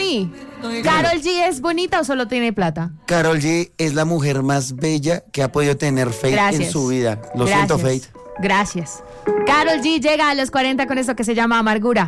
G. ¿Karol G es bonita o solo tiene plata? Karol G es la mujer más bella que ha podido tener Fate en su vida. Lo siento, Fate. Gracias. Karol G llega a los 40 con esto que se llama Amargura.